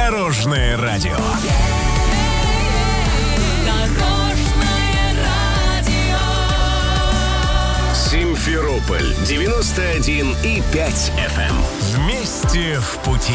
Дорожное радио. Симферополь 91,5 FM. Вместе в пути.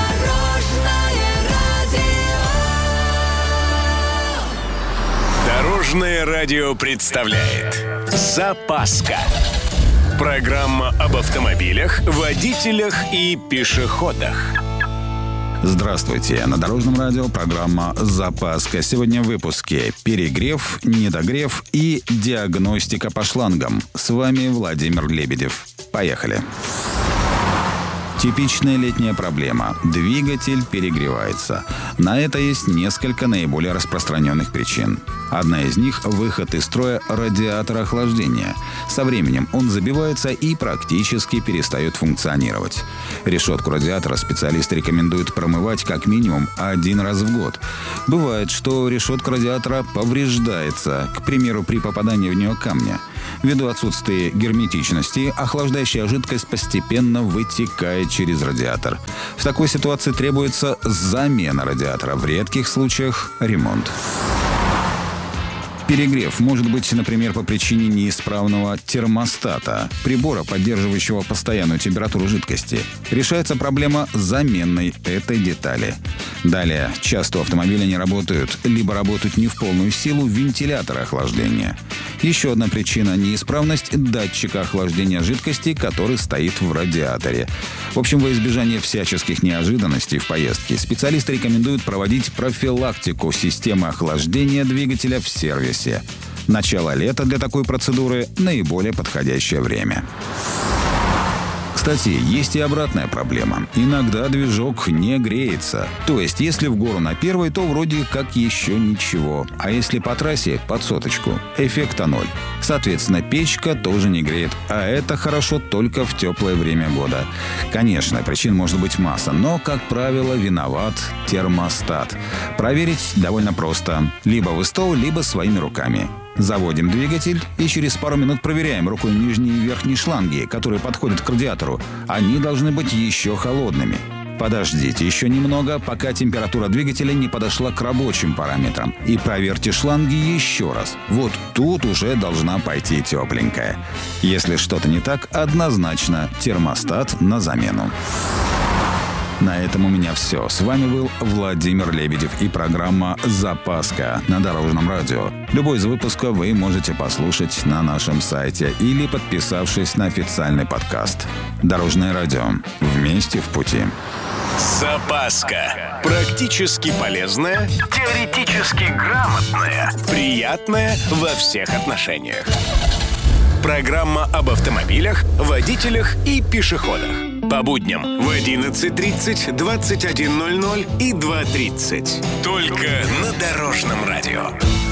Дорожное радио представляет «Запаска». Программа об автомобилях, водителях и пешеходах. Здравствуйте. На Дорожном радио программа «Запаска». Сегодня в выпуске перегрев, недогрев и диагностика по шлангам. С вами Владимир Лебедев. Поехали. Типичная летняя проблема. Двигатель перегревается. На это есть несколько наиболее распространенных причин. Одна из них – выход из строя радиатора охлаждения. Со временем он забивается и практически перестает функционировать. Решетку радиатора специалисты рекомендуют промывать как минимум 1 раз в год. Бывает, что решетка радиатора повреждается, к примеру, при попадании в нее камня. Ввиду отсутствия герметичности, охлаждающая жидкость постепенно вытекает через радиатор. В такой ситуации требуется замена радиатора, в редких случаях ремонт. Перегрев может быть, например, по причине неисправного термостата, прибора, поддерживающего постоянную температуру жидкости. Решается проблема заменой этой детали. Далее, часто у автомобиля не работают, либо работают не в полную силу вентиляторы охлаждения. Еще одна причина – неисправность датчика охлаждения жидкости, который стоит в радиаторе. В общем, во избежание всяческих неожиданностей в поездке, специалисты рекомендуют проводить профилактику системы охлаждения двигателя в сервисе. Начало лета для такой процедуры – наиболее подходящее время. Кстати, есть и обратная проблема. Иногда движок не греется. То есть, если в гору на первой, то вроде как еще ничего. А если по трассе под 100, эффекта 0. Соответственно, печка тоже не греет. А это хорошо только в теплое время года. Конечно, причин может быть масса, но, как правило, виноват термостат. Проверить довольно просто. Либо в СТО, либо своими руками. Заводим двигатель и через пару минут проверяем рукой нижние и верхние шланги, которые подходят к радиатору. Они должны быть еще холодными. Подождите еще немного, пока температура двигателя не подошла к рабочим параметрам. И проверьте шланги еще раз. Вот тут уже должна пойти тепленькая. Если что-то не так, однозначно термостат на замену. На этом у меня все. С вами был Владимир Лебедев и программа «Запаска» на Дорожном радио. Любой из выпусков вы можете послушать на нашем сайте или подписавшись на официальный подкаст. Дорожное радио. Вместе в пути. Запаска. Практически полезная, теоретически грамотная, приятная во всех отношениях. Программа об автомобилях, водителях и пешеходах. По будням в 11:30, 21:00 и 2:30. Только на Дорожном радио.